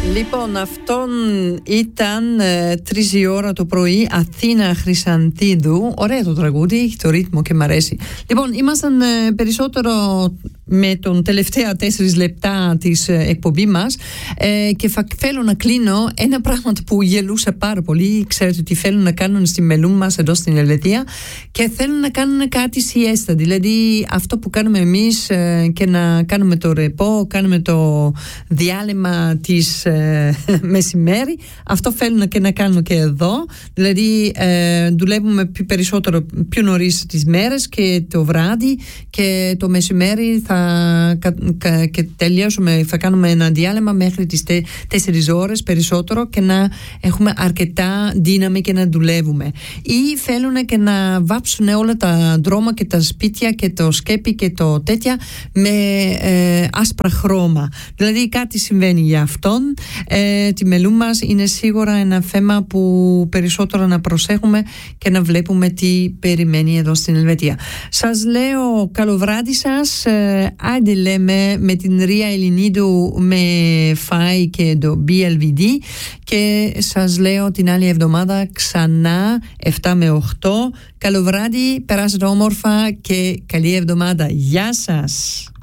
Λοιπόν, αυτόν ήταν 3 η ώρα το πρωί, Αθήνα Χρυσαντίδου. Ωραίο το τραγούδι, έχει το ρύθμο και μ' αρέσει. Λοιπόν, ήμασταν περισσότερο με τον τελευταία 4 λεπτά της εκπομπή μας και θέλω να κλείνω ένα πράγμα που γελούσα πάρα πολύ. Ξέρετε τι θέλουν να κάνουν στη μελού μας εδώ στην Ελβετία, και θέλουν να κάνουν κάτι siesta, δηλαδή αυτό που κάνουμε εμείς και να κάνουμε το ρεπό, κάνουμε το διάλειμμα της μεσημέρι. Αυτό θέλουν και να κάνουμε και εδώ, δηλαδή δουλεύουμε πιο νωρίς τις μέρες και το βράδυ, και το μεσημέρι και τελειώσουμε, θα κάνουμε ένα διάλειμμα μέχρι τις 4 ώρες περισσότερο, και να έχουμε αρκετά δύναμη και να δουλεύουμε. Ή θέλουν και να βάψουν όλα τα δρόμα και τα σπίτια και το σκέπη και το τέτοια με άσπρα χρώμα. Δηλαδή κάτι συμβαίνει για αυτόν. Τη μελού μας είναι σίγουρα ένα θέμα που περισσότερο να προσέχουμε και να βλέπουμε τι περιμένει εδώ στην Ελβετία. Σας λέω καλό βράδυ σας. Άντε λέμε με την Ρία Ελληνίδου με ΦΑΙ και το BLVD, και σας λέω την άλλη εβδομάδα ξανά 7 με 8. Καλό βράδυ, περάσετε όμορφα και καλή εβδομάδα. Γεια σας.